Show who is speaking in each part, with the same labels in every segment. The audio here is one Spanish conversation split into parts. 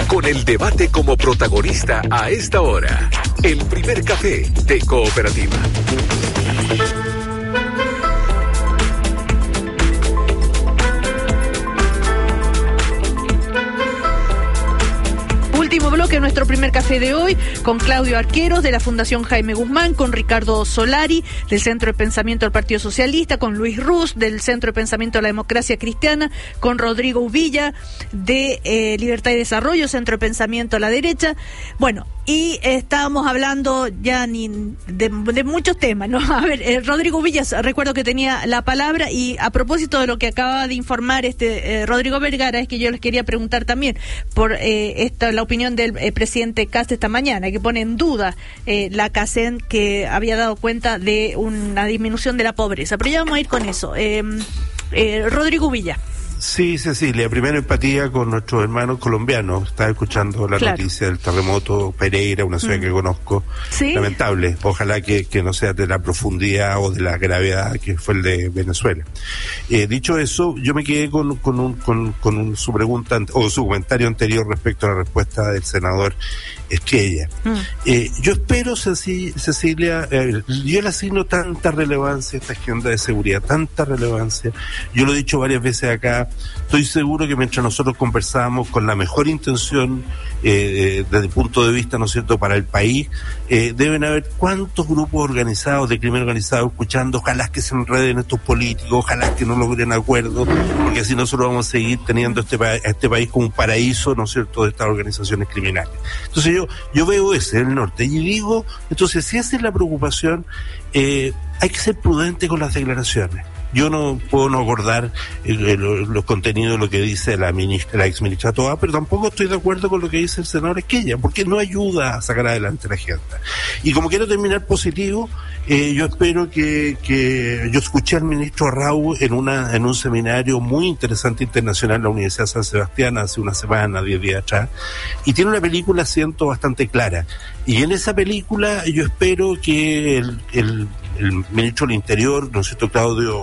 Speaker 1: con el debate como protagonista a esta hora. El primer café de Cooperativa.
Speaker 2: Último bloque de nuestro primer café de hoy, con Claudio Arqueros de la Fundación Jaime Guzmán, con Ricardo Solari del Centro de Pensamiento del Partido Socialista, con Luis Ruz del Centro de Pensamiento de la Democracia Cristiana, con Rodrigo Uvilla de Libertad y Desarrollo, Centro de Pensamiento a la Derecha. Bueno, y estábamos hablando ya de muchos temas, ¿no? A ver, Rodrigo Uvilla, recuerdo que tenía la palabra, y a propósito de lo que acaba de informar Rodrigo Vergara, es que yo les quería preguntar también por la opinión del presidente Kast esta mañana, que pone en duda la CACEN, que había dado cuenta de una disminución de la pobreza. Pero ya vamos a ir con eso. Rodrigo Villa.
Speaker 3: Sí, Cecilia, primero empatía con nuestros hermanos colombianos. Estaba escuchando la noticia del terremoto Pereira, una ciudad que conozco. ¿Sí? Lamentable. Ojalá que no sea de la profundidad o de la gravedad que fue el de Venezuela. Dicho eso, yo me quedé con su pregunta o su comentario anterior respecto a la respuesta del senador Estrella. Yo espero, Cecilia, yo le asigno tanta relevancia a esta agenda de seguridad, tanta relevancia. Yo lo he dicho varias veces acá. Estoy seguro que mientras nosotros conversábamos con la mejor intención desde el punto de vista, ¿no es cierto?, para el país, deben haber cuántos grupos organizados de crimen organizado escuchando, ojalá que se enreden estos políticos, ojalá que no logren acuerdos, porque así nosotros vamos a seguir teniendo este país como un paraíso, ¿no es cierto?, de estas organizaciones criminales. Entonces yo veo ese en el norte y digo, entonces si esa es la preocupación, hay que ser prudente con las declaraciones. Yo no puedo no abordar los contenidos de lo que dice la ex ministra Toa, pero tampoco estoy de acuerdo con lo que dice el senador Esquella, porque no ayuda a sacar adelante la agenda. Y como quiero terminar positivo, yo espero que yo escuché al ministro Arrau en un seminario muy interesante internacional en la Universidad de San Sebastián hace una semana, 10 días atrás, y tiene una película, siento, bastante clara. Y en esa película yo espero que el ministro del Interior, ¿no es cierto?, Claudio,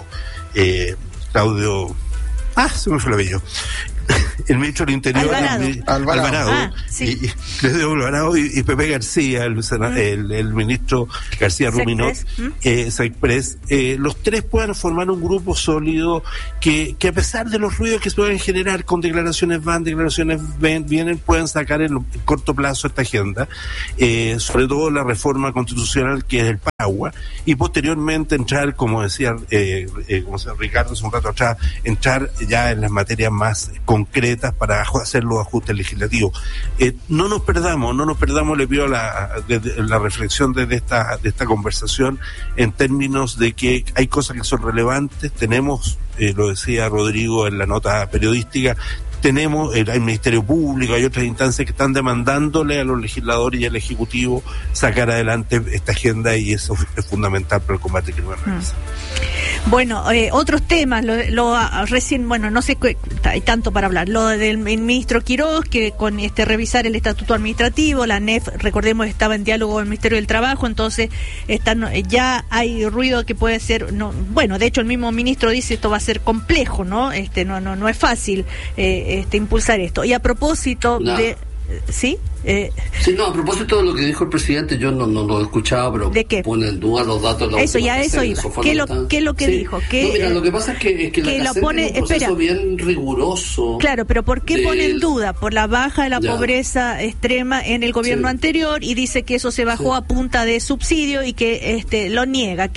Speaker 3: se me fue el apellido. El ministro del Interior, Alvarado, sí. y Pepe García, el ministro García Ruminot, Saipres, los tres puedan formar un grupo sólido que a pesar de los ruidos que se pueden generar con declaraciones vienen, puedan sacar en corto plazo esta agenda, sobre todo la reforma constitucional que es el paraguas, y posteriormente entrar, como decía Ricardo hace un rato atrás, entrar ya en las materias más concretas para hacer los ajustes legislativos. No nos perdamos, le pido la reflexión desde esta conversación en términos de que hay cosas que son relevantes. Tenemos, lo decía Rodrigo en la nota periodística, tenemos el Ministerio Público, hay otras instancias que están demandándole a los legisladores y al Ejecutivo sacar adelante esta agenda, y eso es fundamental para el combate al crimen organizado.
Speaker 2: Bueno, otros temas, recién, no sé, hay tanto para hablar, lo del ministro Quiroz, que con revisar el estatuto administrativo, la NEF, recordemos, estaba en diálogo con el Ministerio del Trabajo, entonces ya hay ruido que puede ser, de hecho el mismo ministro dice esto va a ser complejo, ¿no? No es fácil impulsar esto. Y a propósito de... ¿Sí?
Speaker 4: Sí, a propósito de lo que dijo el presidente, yo no lo he escuchado, pero
Speaker 2: ¿de qué?
Speaker 4: Pone en duda los datos de la
Speaker 2: eso iba. ¿Qué es lo que dijo?
Speaker 4: Mira, lo que pasa es que la CACEN es un proceso bien riguroso.
Speaker 2: Claro, pero ¿por qué pone en duda? Por la baja de la pobreza extrema en el gobierno anterior, y dice que eso se bajó a punta de subsidio y que lo niega,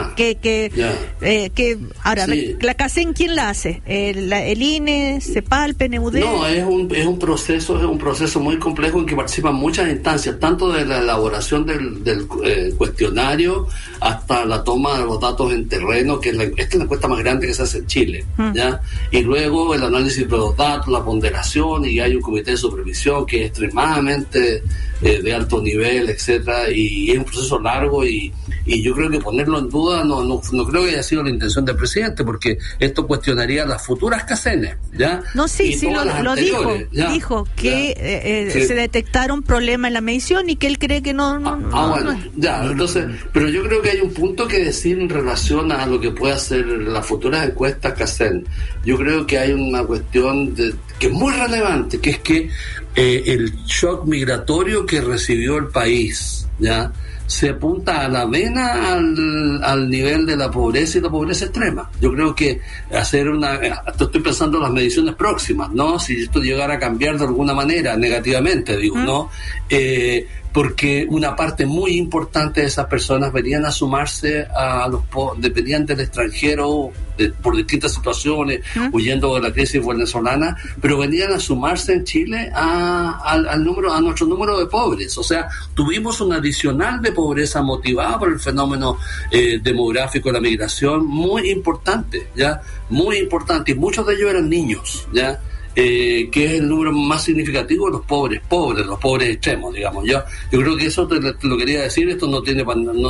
Speaker 2: ahora, la CACEN, ¿quién la hace? ¿El INE, CEPAL, PNUD?
Speaker 4: No, es un proceso muy complejo en que participan muchas instancias, tanto de la elaboración del cuestionario hasta la toma de los datos en terreno, que esta es la encuesta más grande que se hace en Chile, ¿ya? Y luego el análisis de los datos, la ponderación, y hay un comité de supervisión que es extremadamente de alto nivel, etcétera, y es un proceso largo y y yo creo que ponerlo en duda no creo que haya sido la intención del presidente, porque esto cuestionaría las futuras CACENes, ¿ya?
Speaker 2: No, sí lo dijo que se detectaron problemas en la medición y que él cree que
Speaker 4: entonces, pero yo creo que hay un punto que decir en relación a lo que puede hacer las futuras encuestas CACEN. Yo creo que hay una cuestión que es muy relevante, que es que el shock migratorio que recibió el país, ¿ya?, se apunta a la vena al nivel de la pobreza y la pobreza extrema. Yo creo que estoy pensando en las mediciones próximas, ¿no? Si esto llegara a cambiar de alguna manera, negativamente, digo, ¿no? Porque una parte muy importante de esas personas venían a sumarse venían del extranjero por distintas situaciones, huyendo de la crisis venezolana, pero venían a sumarse en Chile a nuestro número de pobres. O sea, tuvimos un adicional de pobreza motivada por el fenómeno demográfico de la migración muy importante, ¿ya? Muy importante, y muchos de ellos eran niños, ¿ya? Que es el número más significativo de los pobres, los pobres extremos, digamos. Yo creo que eso te lo quería decir. Esto no tiene,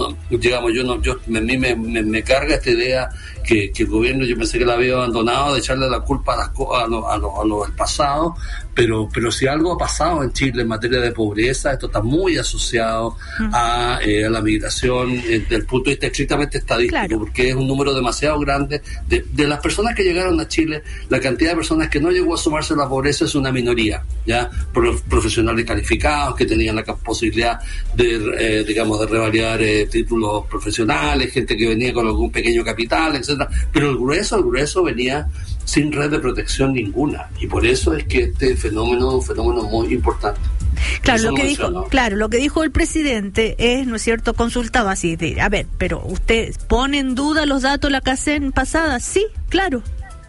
Speaker 4: me carga esta idea que el gobierno, yo pensé que la había abandonado, de echarle la culpa a lo del pasado, pero si algo ha pasado en Chile en materia de pobreza, esto está muy asociado a la migración desde el punto de vista estrictamente estadístico, claro, porque es un número demasiado grande de las personas que llegaron a Chile. La cantidad de personas que no llegó a sumarse a la pobreza es una minoría, ya, profesionales calificados que tenían la posibilidad de de revalidar títulos profesionales, gente que venía con algún pequeño capital, etcétera, pero el grueso venía sin red de protección ninguna, y por eso es que este fenómeno es un fenómeno muy importante.
Speaker 2: Claro, lo que dijo el presidente es, ¿no es cierto?, consultaba así, a ver, pero ¿usted pone en duda los datos de la CACEN pasada? Sí, claro.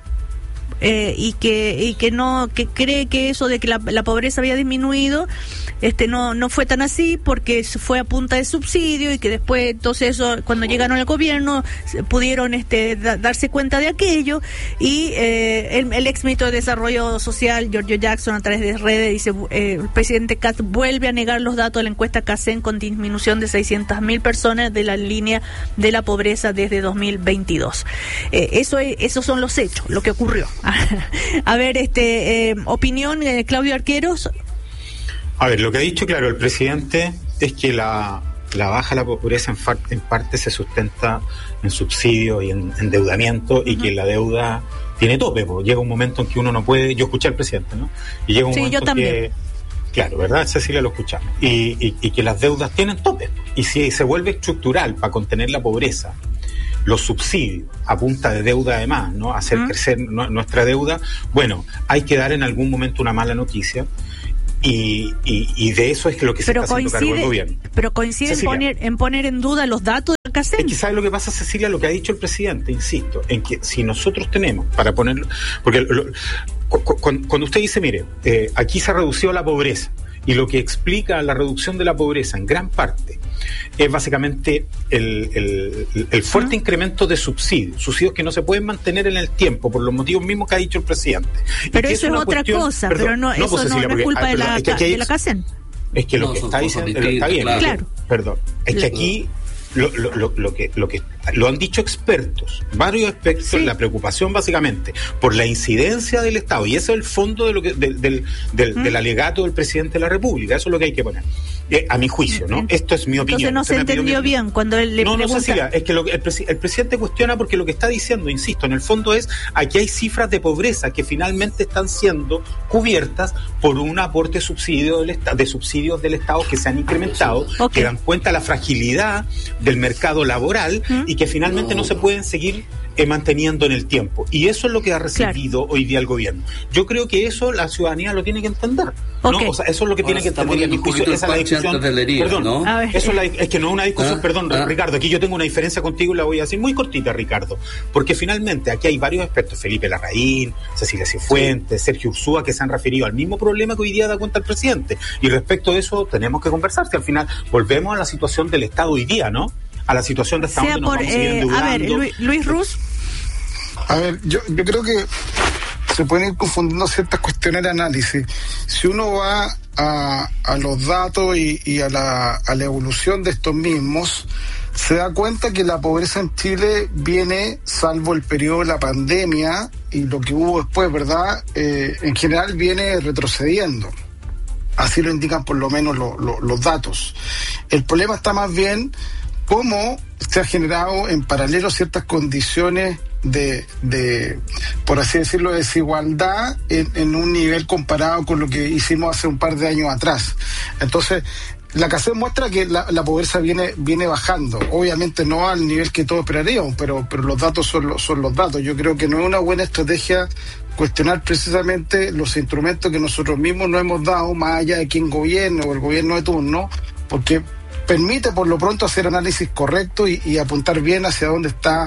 Speaker 2: Y que cree que eso de que la pobreza había disminuido no fue tan así, porque fue a punta de subsidio, y que después, entonces, eso, cuando llegaron al gobierno pudieron darse cuenta de aquello, y el ex ministro de Desarrollo Social, Giorgio Jackson, a través de redes dice, el presidente Kast vuelve a negar los datos de la encuesta CACEN con disminución de 600.000 personas de la línea de la pobreza desde 2022. Esos son los hechos, lo que ocurrió. A ver, opinión, Claudio Arqueros.
Speaker 5: A ver, lo que ha dicho, claro, el presidente es que la baja de la pobreza en parte se sustenta en subsidio y en endeudamiento, y que la deuda tiene tope, porque llega un momento en que uno no puede. Yo escuché al presidente, ¿no? Y llega un momento
Speaker 2: yo también.
Speaker 5: Claro, ¿verdad, Cecilia? Lo escuchamos. Y que las deudas tienen tope. Y si se vuelve estructural para contener la pobreza, los subsidios a punta de deuda, además, ¿no?, hacer crecer nuestra deuda, bueno, hay que dar en algún momento una mala noticia, y de eso es que lo que se está haciendo cargo del gobierno.
Speaker 2: Pero coincide en poner en duda los datos del CACEN.
Speaker 5: Es que ¿sabe lo que pasa, Cecilia? Lo que ha dicho el presidente, insisto, en que si nosotros tenemos, para ponerlo, porque cuando usted dice, mire, aquí se ha reducido la pobreza, y lo que explica la reducción de la pobreza en gran parte es básicamente el fuerte incremento de subsidios que no se pueden mantener en el tiempo por los motivos mismos que ha dicho el presidente.
Speaker 2: Pero eso es otra cosa, pero no, eso pues, Cecilia, no es culpa de la CACEN.
Speaker 5: Es que lo que está diciendo está bien,
Speaker 2: claro.
Speaker 5: Perdón, es que aquí lo que lo han dicho expertos, varios expertos, la preocupación básicamente por la incidencia del Estado, y ese es el fondo de lo que del alegato del presidente de la República. Eso es lo que hay que poner, a mi juicio, ¿no? Esto es mi opinión.
Speaker 2: Entonces no se entendió bien cuando él le pregunta.
Speaker 5: No, Cecilia, es que el presidente cuestiona porque lo que está diciendo, insisto, en el fondo es, aquí hay cifras de pobreza que finalmente están siendo cubiertas por un aporte de subsidios del Estado que se han incrementado, que dan cuenta de la fragilidad del mercado laboral, y que finalmente no se pueden seguir manteniendo en el tiempo. Y eso es lo que ha recibido hoy día el gobierno. Yo creo que eso la ciudadanía lo tiene que entender, ¿no? O sea, eso es lo que tiene que entender. Y a mi juicio, esa es la discusión. Perdón, ¿no? Eso es que no es una discusión, Ricardo, aquí yo tengo una diferencia contigo y la voy a decir muy cortita, Ricardo, porque finalmente aquí hay varios expertos, Felipe Larraín, Cecilia Cifuentes, Sergio Ursúa, que se han referido al mismo problema que hoy día da cuenta el presidente. Y respecto de eso tenemos que conversar, si al final volvemos a la situación del Estado hoy día, ¿no? A la situación de Estado donde nos vamos a seguir endeudando.
Speaker 2: A ver, Luis Rus.
Speaker 6: A ver, yo creo que se pueden ir confundiendo ciertas cuestiones de análisis. Si uno va a los datos y a la evolución de estos mismos, se da cuenta que la pobreza en Chile viene, salvo el periodo de la pandemia y lo que hubo después, ¿verdad? En general viene retrocediendo. Así lo indican por lo menos los datos. El problema está más bien cómo se ha generado en paralelo ciertas condiciones de por así decirlo, desigualdad en un nivel comparado con lo que hicimos hace un par de años atrás. Entonces, la CACEN muestra que la pobreza viene bajando, obviamente no al nivel que todos esperaríamos, pero los datos son los datos. Yo creo que no es una buena estrategia cuestionar precisamente los instrumentos que nosotros mismos nos hemos dado, más allá de quién gobierne o el gobierno de turno, porque permite por lo pronto hacer análisis correcto y apuntar bien hacia dónde está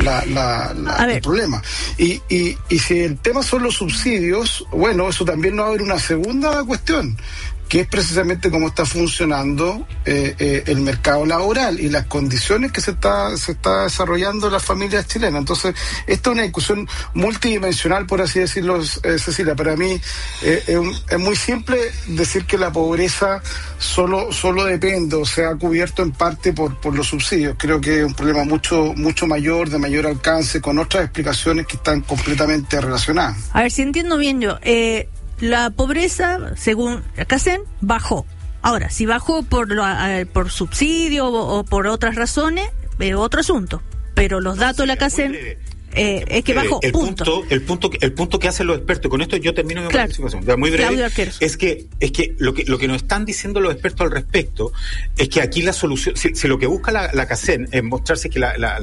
Speaker 6: el problema. Y si el tema son los subsidios, bueno, eso también nos va a haber una segunda cuestión, que es precisamente cómo está funcionando el mercado laboral y las condiciones que se está desarrollando en las familias chilenas. Entonces, esta es una discusión multidimensional, por así decirlo, Cecilia. Para mí es muy simple decir que la pobreza solo depende o se ha cubierto en parte por los subsidios. Creo que es un problema mucho mayor, de mayor alcance, con otras explicaciones que están completamente relacionadas.
Speaker 2: A ver, si entiendo bien yo, la pobreza, según la CACEN, bajó. Ahora, si bajó por subsidio o por otras razones, es otro asunto. Pero los datos de la CACEN es que bajó,
Speaker 5: el punto que hacen los expertos, con esto yo termino mi participación, muy breve, es que lo que nos están diciendo los expertos al respecto es que aquí la solución, si lo que busca la CACEN es mostrarse que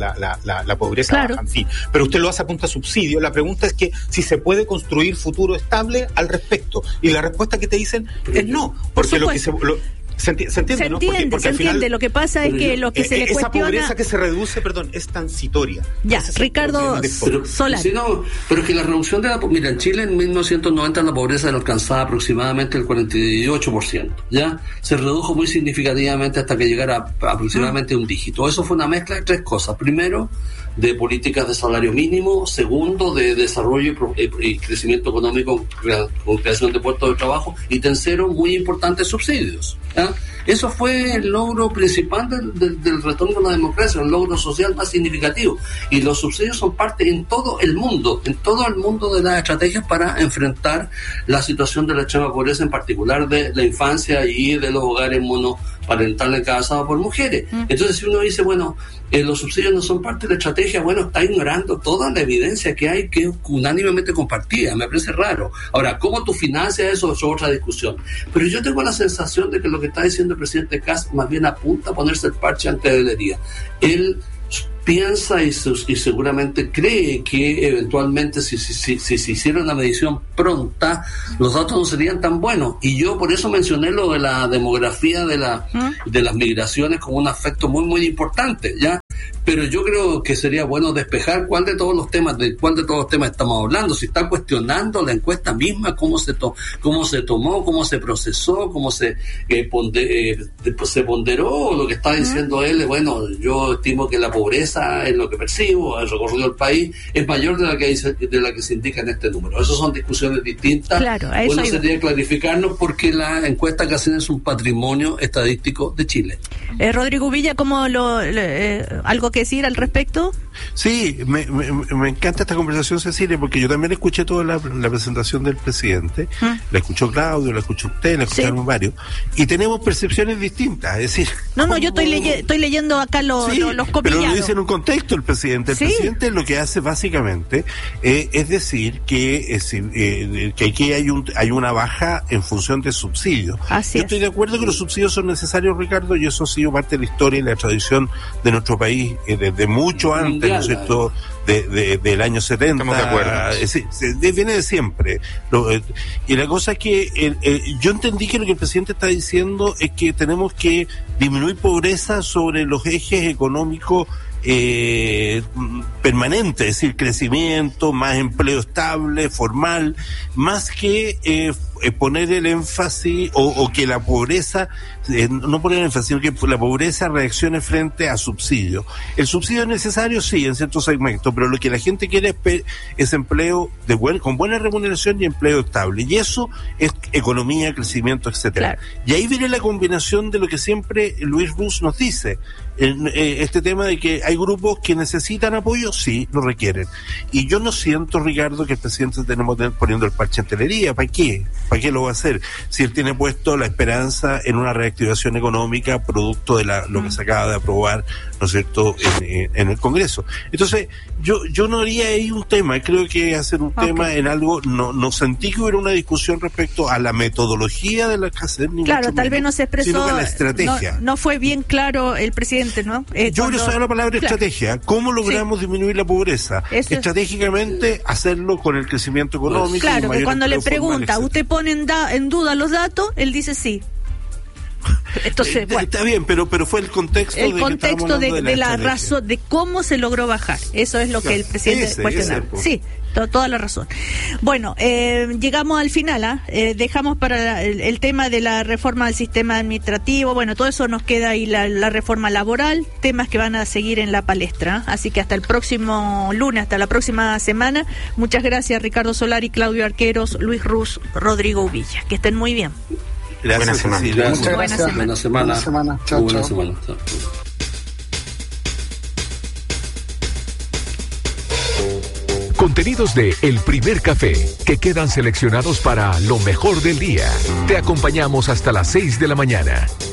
Speaker 5: la pobreza baja, en fin, pero usted lo hace a punta de subsidio, la pregunta es que si se puede construir futuro estable al respecto, y la respuesta que te dicen es no, porque lo que se entiende, ¿no? Porque
Speaker 2: al final, lo que pasa es que lo que se le cuestiona...
Speaker 5: Esa pobreza que se reduce, es transitoria.
Speaker 2: Ya, Ricardo Solari.
Speaker 4: Pero es que la reducción de mira, en Chile en 1990 la pobreza alcanzaba aproximadamente el 48%, ¿ya? Se redujo muy significativamente hasta que llegara aproximadamente un dígito. Eso fue una mezcla de tres cosas. Primero, de políticas de salario mínimo. Segundo, de desarrollo y crecimiento económico con creación de puestos de trabajo. Y tercero, muy importante, subsidios, ¿ya? Eso fue el logro principal del retorno a la democracia, el logro social más significativo. Y los subsidios son parte en todo el mundo de las estrategias para enfrentar la situación de la extrema pobreza, en particular de la infancia y de los hogares monoparentales encabezados por mujeres. Entonces, si uno dice, bueno, los subsidios no son parte de la estrategia, bueno, está ignorando toda la evidencia que hay, que es unánimemente compartida. Me parece raro. Ahora, ¿cómo tú financias eso? Es otra discusión. Pero yo tengo la sensación de que lo que está diciendo el presidente Kast más bien apunta a ponerse el parche antes de la herida. Él piensa y seguramente cree que eventualmente si se hiciera una medición pronta, los datos no serían tan buenos. Y yo por eso mencioné lo de la demografía de las migraciones como un aspecto muy, muy importante, ¿ya? Pero yo creo que sería bueno despejar cuál de todos los temas estamos hablando. Si está cuestionando la encuesta misma, cómo se tomó, cómo se procesó, cómo se ponderó, lo que está diciendo él. Bueno, yo estimo que la pobreza, en lo que percibo, el recorrido del país, es mayor de la que se indica en este número. Esas son discusiones distintas.
Speaker 2: Claro,
Speaker 4: bueno, sería clarificarnos porque la encuesta que hacen es un patrimonio estadístico de Chile.
Speaker 2: Rodrigo Villa, ¿cómo algo que decir al respecto?
Speaker 3: Sí, me encanta esta conversación, Cecilia, porque yo también escuché toda la presentación del presidente, la escuchó Claudio, la escuchó usted, la escucharon varios, y tenemos percepciones distintas, es decir...
Speaker 2: No, yo estoy leyendo acá los copillados.
Speaker 3: Pero lo dice en un contexto el presidente. El presidente lo que hace básicamente es decir que aquí hay una baja en función de subsidios. Yo estoy de acuerdo que los subsidios son necesarios, Ricardo, y eso ha sido parte de la historia y la tradición de nuestro país desde mucho antes, ¿no es cierto?, del año 70.
Speaker 5: Estamos de acuerdo.
Speaker 3: Viene de siempre. Y la cosa es que yo entendí que lo que el presidente está diciendo es que tenemos que disminuir pobreza sobre los ejes económicos permanentes, es decir, crecimiento, más empleo estable, formal, más que poner el énfasis o que la pobreza, no poner el énfasis, sino que la pobreza reaccione frente a subsidios. El subsidio es necesario, sí, en ciertos segmentos, pero lo que la gente quiere es empleo con buena remuneración y empleo estable. Y eso es economía, crecimiento, etcétera. Claro. Y ahí viene la combinación de lo que siempre Luis Ruz nos dice. Este tema de que hay grupos que necesitan apoyo, sí, lo requieren. Y yo no siento, Ricardo, que el presidente tenemos poniendo el parche en telería. ¿Para qué? ¿Para qué lo va a hacer? Si él tiene puesto la esperanza en una reactivación económica producto de lo que se acaba de aprobar, ¿no es cierto?, en el Congreso. Entonces, yo no haría ahí un tema, creo que hacer un tema en algo, no sentí que hubiera una discusión respecto a la metodología de la escasez.
Speaker 2: Claro, tal vez no se expresó,
Speaker 3: sino que la estrategia.
Speaker 2: No fue bien claro el presidente, ¿no?
Speaker 3: Yo quiero saber la palabra estrategia. ¿Cómo logramos disminuir la pobreza? Estratégicamente, hacerlo con el crecimiento económico.
Speaker 2: Claro, que cuando le pregunta, ¿usted pone en duda los datos? Él dice sí. Entonces, bueno,
Speaker 3: está bien, pero fue el contexto
Speaker 2: de la razón de cómo se logró bajar. Eso es lo que el presidente cuestionaba. Sí, toda la razón. Bueno, llegamos al final, dejamos para el tema de la reforma del sistema administrativo. Bueno, todo eso nos queda ahí, la reforma laboral, temas que van a seguir en la palestra. Así que hasta el próximo lunes, hasta la próxima semana. Muchas gracias, Ricardo Solari, Claudio Arqueros, Luis Ruz, Rodrigo Uvilla. Que estén muy bien.
Speaker 3: Gracias, Cecilia.
Speaker 6: Muchas gracias.
Speaker 4: Buena semana.
Speaker 6: Chao,
Speaker 4: buena
Speaker 6: chao.
Speaker 4: semana. Chao.
Speaker 1: Contenidos de El Primer Café, que quedan seleccionados para lo mejor del día. Te acompañamos hasta las 6 de la mañana.